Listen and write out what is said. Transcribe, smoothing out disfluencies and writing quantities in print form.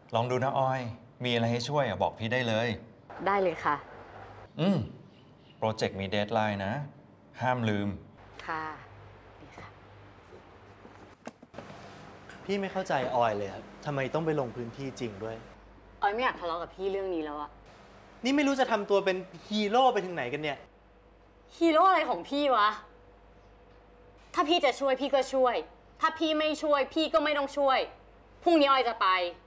ลองดูนะออยมีอะไรให้ช่วยบอกพี่ได้เลยได้เลยค่ะโปรเจกต์มีเดดไลน์นะห้ามลืมค่ะดีค่ะพี่ไม่เข้าใจออยเลยครับทำไมต้องไปลงพื้นที่จริงด้วยออยไม่อยากทะเลาะกับพี่เรื่องนี้แล้วอะนี่ไม่รู้จะทำตัวเป็นฮีโร่ไปถึงไหนกันเนี่ยฮีโร่อะไรของพี่วะถ้าพี่จะช่วยพี่ก็ช่วยถ้าพี่ไม่ช่วยพี่ก็ไม่ต้องช่วยพรุ่งนี้ออยจะไป